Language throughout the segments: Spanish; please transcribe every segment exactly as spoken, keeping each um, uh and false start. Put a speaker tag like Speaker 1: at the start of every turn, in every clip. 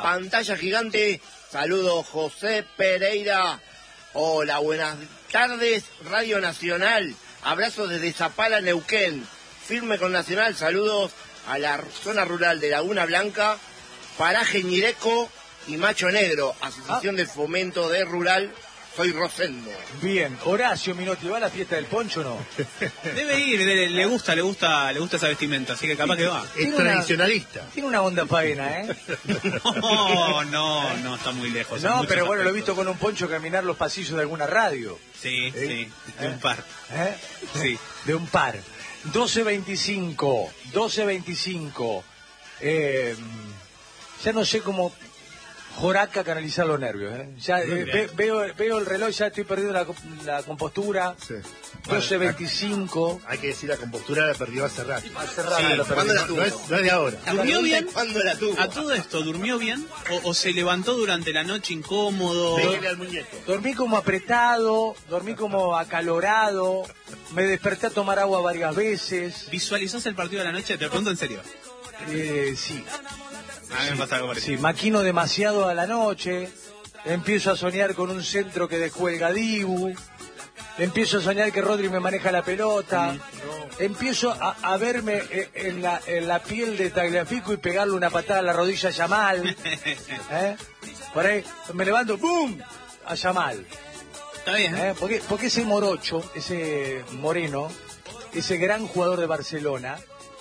Speaker 1: pantalla gigante. Saludos, José Pereira. Hola, buenas tardes, Radio Nacional. Abrazo desde Zapala, Neuquén. Firme con Nacional. Saludos a la zona rural de Laguna Blanca, Paraje Ñireco y Macho Negro, Asociación ah. de Fomento de Rural. Soy Rosendo.
Speaker 2: Bien, Horacio Minotti, ¿va a la fiesta del poncho o no?
Speaker 3: Debe ir, le, le gusta, le gusta, le gusta esa vestimenta, así que capaz que va.
Speaker 4: Es tradicionalista.
Speaker 2: Una, tiene una onda faena, ¿eh?
Speaker 3: No, no, no, está muy lejos.
Speaker 2: No, pero bueno, lo he visto con un poncho caminar los pasillos de alguna radio.
Speaker 3: Sí, ¿Eh? sí, de
Speaker 2: ¿Eh?
Speaker 3: un par.
Speaker 2: ¿Eh?
Speaker 3: Sí.
Speaker 2: De un par. doce veinticinco, doce veinticinco. Eh, ya no sé cómo... Joraca canalizar los nervios, ¿eh? Ya eh, ve, veo, veo el reloj, ya estoy perdiendo la, la compostura. Sí. doce veinticinco.
Speaker 4: Hay que decir, la compostura la perdió hace rato.
Speaker 2: Hace rato
Speaker 3: sí,
Speaker 2: la
Speaker 1: ¿cuándo la tuvo?
Speaker 4: No es, no es de ahora.
Speaker 3: ¿Durmió bien?
Speaker 1: ¿Cuándo la tuvo?
Speaker 3: ¿A todo esto durmió bien? ¿O, o se levantó durante la noche incómodo?
Speaker 4: Déjale al muñeco.
Speaker 2: Dormí como apretado, dormí como acalorado, me desperté a tomar agua varias veces.
Speaker 3: ¿Visualizás el partido de la noche? Te pregunto en serio.
Speaker 2: Eh, sí.
Speaker 3: A mí me pasa algo parecido.
Speaker 2: Sí, maquino demasiado a la noche, empiezo a soñar con un centro que descuelga Dibu, empiezo a soñar que Rodri me maneja la pelota, mm, no. empiezo a, a verme en la, en la piel de Tagliafico y pegarle una patada a la rodilla a Yamal. ¿Eh? Por ahí me levanto, ¡pum!, a Yamal.
Speaker 3: Está bien.
Speaker 2: ¿Eh? Porque, porque ese morocho, ese moreno, ese gran jugador de Barcelona,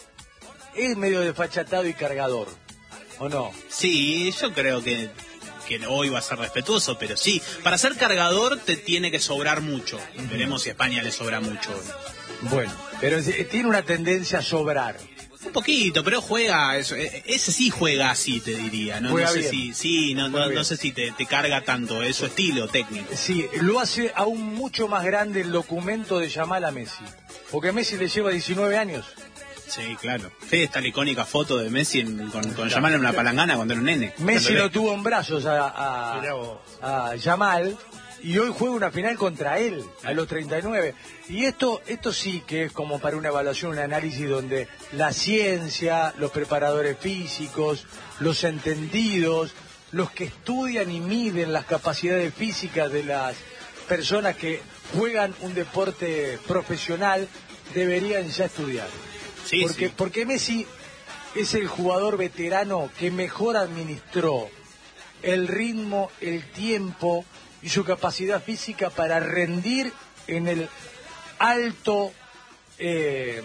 Speaker 2: es medio desfachatado y cargador. ¿O no?
Speaker 3: Sí, yo creo que, que hoy va a ser respetuoso, pero sí, para ser cargador te tiene que sobrar mucho. Uh-huh. Veremos si a España le sobra mucho.
Speaker 2: Bueno, pero tiene una tendencia a sobrar.
Speaker 3: Un poquito, pero juega, eso, ese sí juega así, te diría. No,
Speaker 2: juega
Speaker 3: no sé
Speaker 2: bien.
Speaker 3: si, sí, no, no, no sé si te, te carga tanto, es su estilo técnico.
Speaker 2: Sí, lo hace aún mucho más grande el documento de Yamal a Messi, porque Messi le lleva diecinueve años.
Speaker 3: Sí, claro. Sí, está la icónica foto de Messi en, con, con Yamal en una palangana cuando era un nene.
Speaker 2: Messi lo tuvo en brazos a, a, a Yamal y hoy juega una final contra él a los treinta y nueve. Y esto, esto sí que es como para una evaluación, un análisis donde la ciencia, los preparadores físicos, los entendidos, los que estudian y miden las capacidades físicas de las personas que juegan un deporte profesional deberían ya estudiar.
Speaker 3: Sí,
Speaker 2: porque,
Speaker 3: sí.
Speaker 2: porque Messi es el jugador veterano que mejor administró el ritmo, el tiempo y su capacidad física para rendir en el alto eh,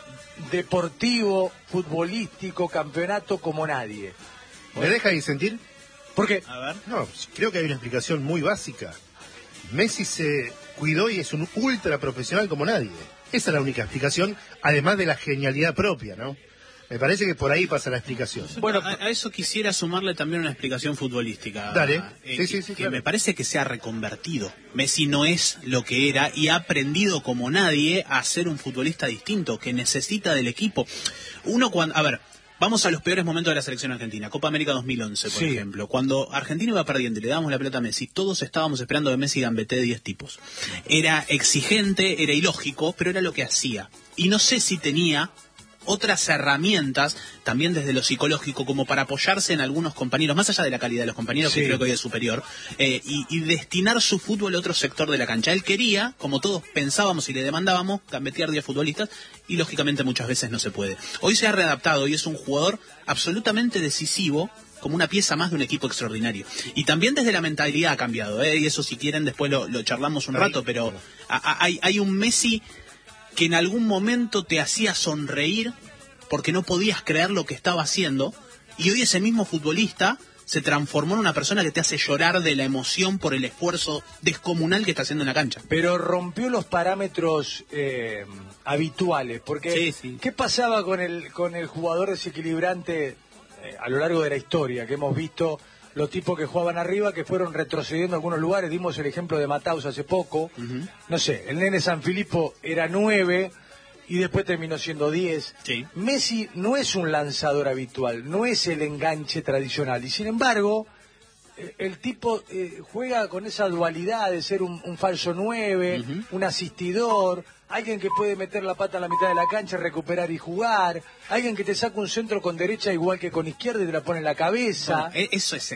Speaker 2: deportivo, futbolístico, campeonato como nadie.
Speaker 4: ¿Me deja disentir?
Speaker 2: ¿Por qué?
Speaker 3: A ver.
Speaker 4: No, creo que hay una explicación muy básica. Messi se cuidó y es un ultra profesional como nadie. Esa es la única explicación, además de la genialidad propia, ¿no? Me parece que por ahí pasa la explicación.
Speaker 3: Bueno, a, a eso quisiera sumarle también una explicación futbolística.
Speaker 4: Dale.
Speaker 3: Eh,
Speaker 4: sí, sí, sí,
Speaker 3: que
Speaker 4: claro.
Speaker 3: Me parece que se ha reconvertido. Messi no es lo que era y ha aprendido como nadie a ser un futbolista distinto, que necesita del equipo. Uno cuando... A ver... Vamos a los peores momentos de la selección argentina. Copa América dos mil once, por
Speaker 2: sí.
Speaker 3: ejemplo. Cuando Argentina iba perdiendo y le dábamos la pelota a Messi, todos estábamos esperando que Messi gambetee diez tipos. Era exigente, era ilógico, pero era lo que hacía. Y no sé si tenía otras herramientas, también desde lo psicológico, como para apoyarse en algunos compañeros, más allá de la calidad de los compañeros, sí. que creo que hoy es superior, eh, y, y destinar su fútbol a otro sector de la cancha. Él quería, como todos pensábamos y le demandábamos, gambetear diez futbolistas, y lógicamente muchas veces no se puede. Hoy se ha readaptado y es un jugador absolutamente decisivo, como una pieza más de un equipo extraordinario. Y también desde la mentalidad ha cambiado, ¿eh? Y eso si quieren después lo, lo charlamos un rato, pero a, a, hay, hay un Messi que en algún momento te hacía sonreír porque no podías creer lo que estaba haciendo, y hoy ese mismo futbolista se transformó en una persona que te hace llorar de la emoción por el esfuerzo descomunal que está haciendo en la cancha.
Speaker 2: Pero rompió los parámetros eh, habituales, porque
Speaker 3: sí, sí.
Speaker 2: ¿qué pasaba con el, con el jugador desequilibrante eh, a lo largo de la historia? Que hemos visto los tipos que jugaban arriba, que fueron retrocediendo a algunos lugares. Dimos el ejemplo de Mataus hace poco. Uh-huh. No sé, el nene Sanfilippo era nueve y después terminó siendo diez.
Speaker 3: Sí.
Speaker 2: Messi no es un lanzador habitual, no es el enganche tradicional. Y sin embargo, eh, el tipo eh, juega con esa dualidad de ser un, un falso nueve, uh-huh. un asistidor, alguien que puede meter la pata a la mitad de la cancha, recuperar y jugar, alguien que te saca un centro con derecha igual que con izquierda y te la pone en la cabeza.
Speaker 3: Bueno, eso es